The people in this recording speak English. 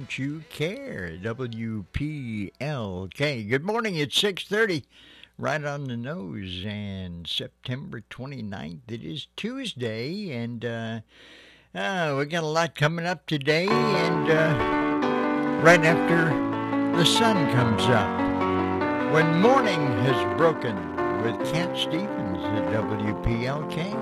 Don't You Care? WPLK. Good morning. It's 6:30, right on the nose, and September 29th. It is Tuesday, and we got a lot coming up today, and right after the sun comes up, when morning has broken with Cat Stevens at WPLK.